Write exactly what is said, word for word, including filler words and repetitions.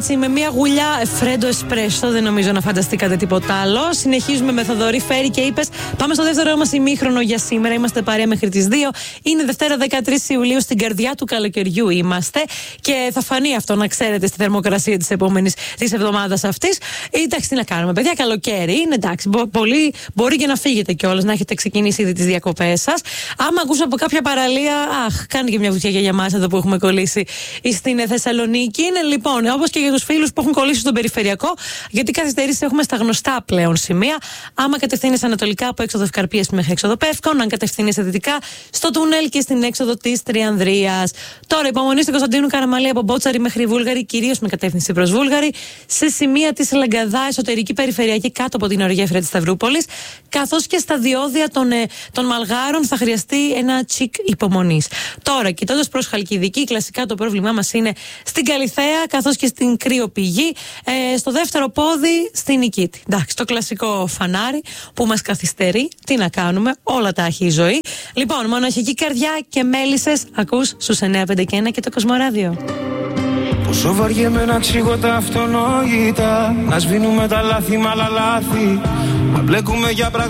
έτσι με μια γουλιά φρέντο εσπρέσο, δεν νομίζω να φανταστήκατε τίποτα άλλο. Συνεχίζουμε με Θοδωρή Φέρη και είπες. Πάμε στο δεύτερο μας ημίχρονο για σήμερα. Είμαστε παρέα μέχρι τις δύο. Είναι Δευτέρα δεκατρείς Ιουλίου, στην καρδιά του καλοκαιριού είμαστε. Και θα φανεί αυτό, να ξέρετε, στη θερμοκρασία της επόμενης της εβδομάδας αυτής. Εντάξει, τι να κάνουμε, παιδιά, καλοκαίρι είναι, εντάξει. Πολύ μπορεί και να φύγετε κιόλας, να έχετε ξεκινήσει ήδη τις διακοπές σας. Άμα ακούσω από κάποια παραλία, αχ, κάνει και μια βουτιά για εμάς εδώ που έχουμε κολλήσει στην Θεσσαλονίκη. Είναι λοιπόν, όπως και για τους φίλους που έχουν κολλήσει στον περιφερειακό, γιατί καθυστερήσεις έχουμε στα γνωστά πλέον σημεία. Άμα κατευθύνεσαι ανατολικά από έξοδο Ευκαρπίας μέχρι έξοδο Πεύκων, αν κατευθύνεσαι δυτικά στο τούνελ και στην έξοδο της Τριανδρίας. Τώρα, υπομονή στην Κωνσταντίνου Καραμαλή από Μπότσαρη μέχρι Βούλγαρη, κυρίως με κατεύθυνση προς Βούλγαρη, σε σημεία της Λαγκαδά, εσωτερική περιφερειακή κάτω από την ορογέφυρα της Σταυρούπολης, καθώς και στα διόδια των, ε, των Μαλγάρων θα χρειαστεί ένα τσικ υπομονής. Τώρα, κοιτώντας προς Χαλκιδική, κλασικά το πρόβλημά μας είναι στην Καλιθέα, καθώς και στην Κρυοπηγή, ε, στο δεύτερο πόδι στην Νικήτη. Εντάξει, το κλασικό φανάρι που μας καθυστερεί. Τι να κάνουμε, όλα τα έχει η ζωή. Λοιπόν, Μοναχική Καρδιά και Μέλισσες ακούς στους εννιά πέντε και ένα και το Κοσμοράδιο. Πόσο βαριέμαι να ξύγω τα αυτονόητα, να σβήνουμε τα λάθη με άλλα λάθη, να μπλέκουμε για πράγματα.